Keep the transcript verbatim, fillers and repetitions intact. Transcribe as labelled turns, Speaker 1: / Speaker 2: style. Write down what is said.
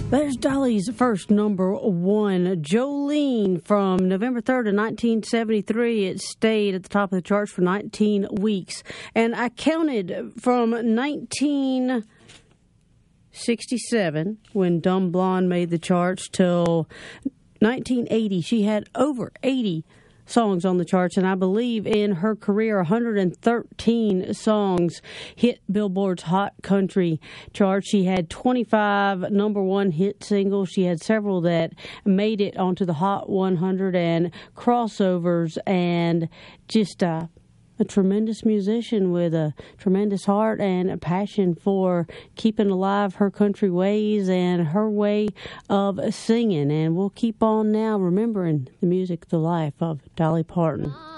Speaker 1: There's Dolly's first number one, Jolene, from November third of nineteen seventy-three. It stayed at the top of the charts for nineteen weeks. And I counted from nineteen sixty-seven, when Dumb Blonde made the charts, till nineteen eighty. She had over eighty songs on the charts, and I believe in her career, one hundred thirteen songs hit Billboard's Hot Country chart. She had twenty-five number one hit singles. She had several that made it onto the Hot one hundred and crossovers, and just uh, a tremendous musician with a tremendous heart and a passion for keeping alive her country ways and her way of singing. And we'll keep on now remembering the music, the life of Dolly Parton.